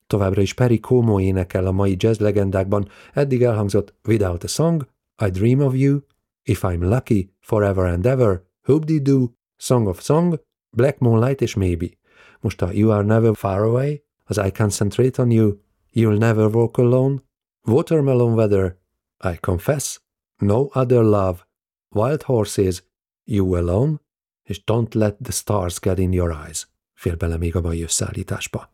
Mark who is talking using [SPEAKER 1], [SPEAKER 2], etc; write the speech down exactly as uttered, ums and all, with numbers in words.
[SPEAKER 1] Továbbra is Perry Como énekel a mai jazz legendákban, eddig elhangzott Without a Song, I Dream of You, If I'm Lucky, Forever and Ever, Hoop-Dee-Doo, Song of Song, Black Moonlight és Maybe. Most a You Are Never Far Away, az I Concentrate on You, You'll Never Walk Alone, Watermelon Weather, I Confess, No Other Love, Wild Horses, You Alone, és Don't Let the Stars Get in Your Eyes fér bele még a mai összeállításba.